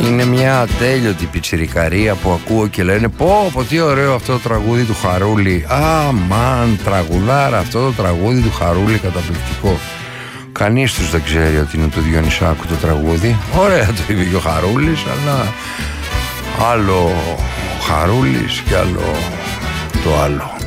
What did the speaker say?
Είναι μια ατέλειωτη πιτσιρικαρία που ακούω και λένε πω τι ωραίο αυτό το τραγούδι του Χαρούλη. Αμάν, τραγουδάρα αυτό το τραγούδι του Χαρούλη, καταπληκτικό. Κανείς τους δεν ξέρει ότι είναι του Διονυσάκου το τραγούδι. Ωραία το είπε και ο Χαρούλης, αλλά άλλο ο Χαρούλης και άλλο το άλλο.